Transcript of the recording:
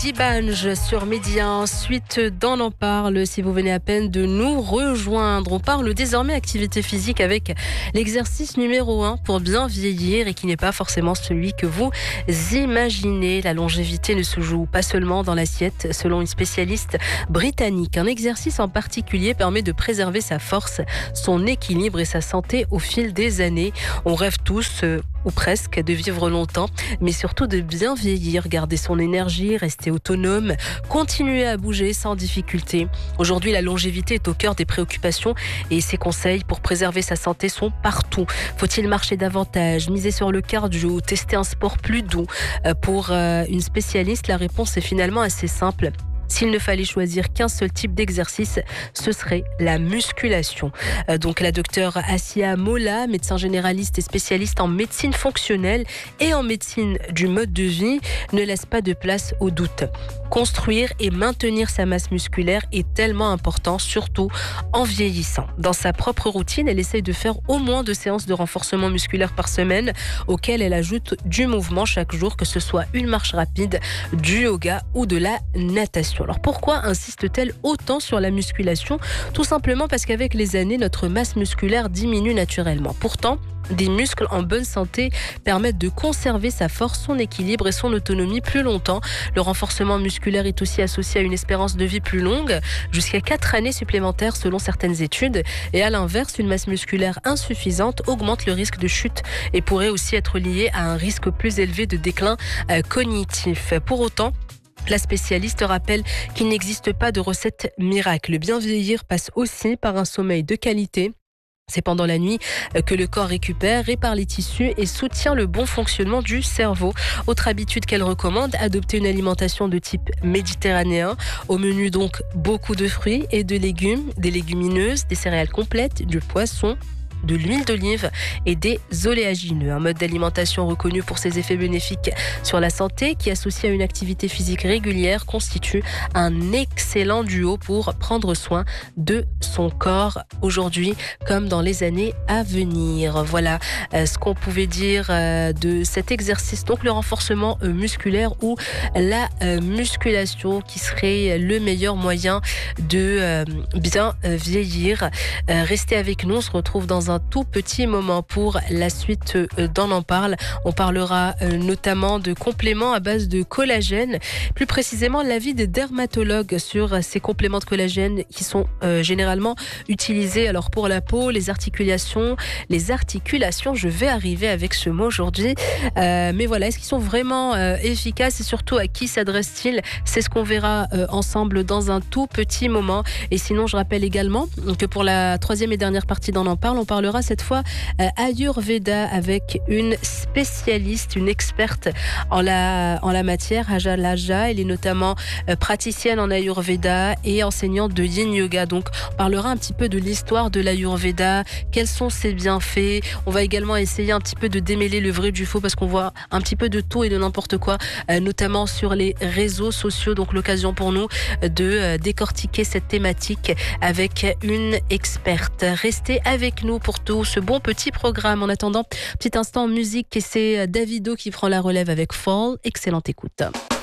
Dibange sur Média. Suite d'On en parle si vous venez à peine de nous rejoindre. On parle désormais activité physique avec l'exercice numéro 1 pour bien vieillir et qui n'est pas forcément celui que vous imaginez. La longévité ne se joue pas seulement dans l'assiette. Selon une spécialiste britannique, un exercice en particulier permet de préserver sa force, son équilibre et sa santé au fil des années. On rêve tous, ou presque, de vivre longtemps, mais surtout de bien vieillir, garder son énergie, rester autonome, continuer à bouger sans difficulté. Aujourd'hui, la longévité est au cœur des préoccupations et ses conseils pour préserver sa santé sont partout. Faut-il marcher davantage, miser sur le cardio, tester un sport plus doux? Pour une spécialiste, la réponse est finalement assez simple. S'il ne fallait choisir qu'un seul type d'exercice, ce serait la musculation. Donc la docteure Assia Molla, médecin généraliste et spécialiste en médecine fonctionnelle et en médecine du mode de vie, ne laisse pas de place au doute. Construire et maintenir sa masse musculaire est tellement important, surtout en vieillissant. Dans sa propre routine, elle essaye de faire au moins 2 séances de renforcement musculaire par semaine, auxquelles elle ajoute du mouvement chaque jour, que ce soit une marche rapide, du yoga ou de la natation. Alors pourquoi insiste-t-elle autant sur la musculation? Tout simplement parce qu'avec les années, notre masse musculaire diminue naturellement. Pourtant, des muscles en bonne santé permettent de conserver sa force, son équilibre et son autonomie plus longtemps. Le renforcement musculaire est aussi associé à une espérance de vie plus longue, jusqu'à 4 années supplémentaires selon certaines études. Et à l'inverse, une masse musculaire insuffisante augmente le risque de chute et pourrait aussi être liée à un risque plus élevé de déclin cognitif. Pour autant, la spécialiste rappelle qu'il n'existe pas de recette miracle. Bien vieillir passe aussi par un sommeil de qualité. C'est pendant la nuit que le corps récupère, répare les tissus et soutient le bon fonctionnement du cerveau. Autre habitude qu'elle recommande, adopter une alimentation de type méditerranéen. Au menu donc beaucoup de fruits et de légumes, des légumineuses, des céréales complètes, du poisson, de l'huile d'olive et des oléagineux. Un mode d'alimentation reconnu pour ses effets bénéfiques sur la santé qui, associé à une activité physique régulière, constitue un excellent duo pour prendre soin de son corps aujourd'hui comme dans les années à venir. Voilà ce qu'on pouvait dire de cet exercice, donc le renforcement musculaire ou la musculation qui serait le meilleur moyen de bien vieillir. Restez avec nous, on se retrouve dans un tout petit moment pour la suite d'On en parle. On parlera notamment de compléments à base de collagène, plus précisément l'avis des dermatologues sur ces compléments de collagène qui sont généralement utilisés alors pour la peau, les articulations, je vais arriver avec ce mot aujourd'hui, mais voilà, est-ce qu'ils sont vraiment efficaces et surtout à qui s'adressent-ils? C'est ce qu'on verra ensemble dans un tout petit moment. Et sinon, je rappelle également que pour la 3e et dernière partie d'On en parle, on parlera cette fois Ayurveda avec une spécialiste, une experte en la matière, Aja Laja. Elle est notamment praticienne en Ayurveda et enseignante de Yin Yoga. Donc, on parlera un petit peu de l'histoire de l'Ayurveda, quels sont ses bienfaits. On va également essayer un petit peu de démêler le vrai du faux parce qu'on voit un petit peu de tout et de n'importe quoi, notamment sur les réseaux sociaux. Donc, l'occasion pour nous de décortiquer cette thématique avec une experte. Restez avec nous pour tout ce bon petit programme. En attendant, petit instant en musique et c'est Davido qui prend la relève avec Fall. Excellente écoute.